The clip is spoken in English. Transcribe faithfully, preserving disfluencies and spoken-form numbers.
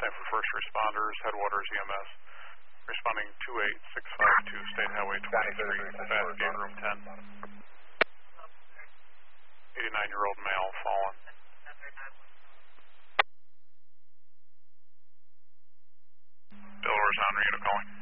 same for first responders, Headwaters E M S. Responding two eight six five two, State Highway twenty-three, Fast Gate Room ten. eighty-nine-year-old male fallen. Delaware Sound, unit calling.